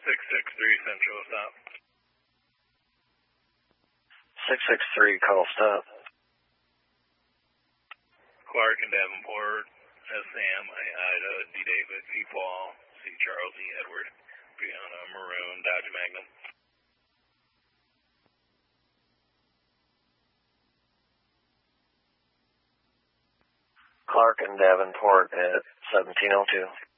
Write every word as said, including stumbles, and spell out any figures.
six six three Central, stop. six six three, call stop. Clark and Davenport, S Sam, I Ida, D David, V Paul, C Charles, E Edward, Brianna, Maroon, Dodge Magnum. Clark and Davenport at seventeen oh two.